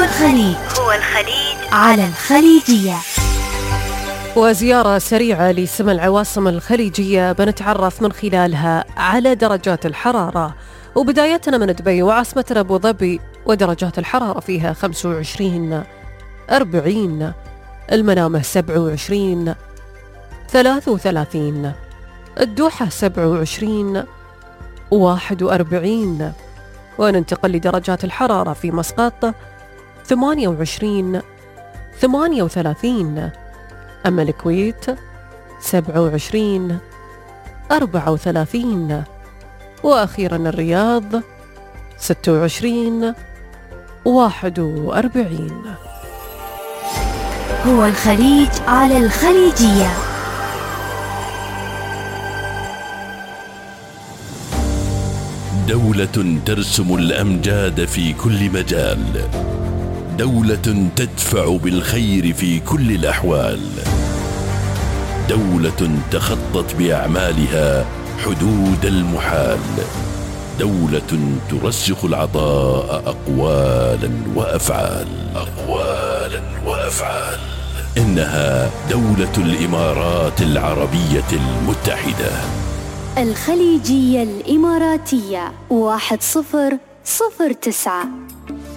الخليج على الخليجية. وزيارة سريعة لسما العواصم الخليجية بنتعرف من خلالها على درجات الحرارة، وبدايتنا من دبي وعاصمتنا أبو ظبي، ودرجات الحرارة فيها 25 40، المنامة 27 33، الدوحة 27 41، وننتقل لدرجات الحرارة في مسقط 28 38، أما الكويت 27 34، وأخيرا الرياض 26 41. هو الخليج على الخليجية. دولة ترسم الأمجاد في كل مجال، دولة تدفع بالخير في كل الأحوال، دولة تخطت بأعمالها حدود المحال، دولة ترسخ العطاء أقوالا وأفعال. إنها دولة الإمارات العربية المتحدة. الخليجية الإماراتية 1009.